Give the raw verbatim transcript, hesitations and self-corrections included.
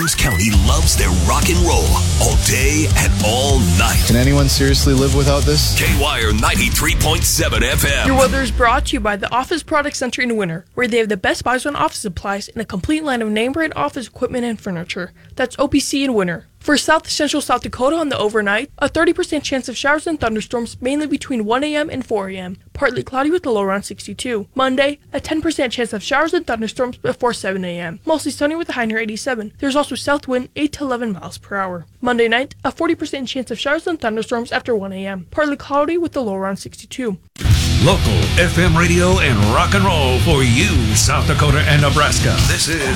Adams County loves their rock and roll all day and all night. Can anyone seriously live without this? K-Wire ninety-three point seven F M. Your weather is brought to you by the Office Product Center in Winter, where they have the best buys on office supplies and a complete line of name brand office equipment and furniture. That's O P C in Winter. For South Central South Dakota on the overnight, a thirty percent chance of showers and thunderstorms mainly between one a.m. and four a.m. Partly cloudy with a low around sixty-two. Monday, a ten percent chance of showers and thunderstorms before seven a.m. Mostly sunny with a high near eighty-seven. There's also south wind eight to eleven miles per hour. Monday night, a forty percent chance of showers and thunderstorms after one a.m. Partly cloudy with a low around sixty-two. Local F M radio and rock and roll for you, South Dakota and Nebraska. This is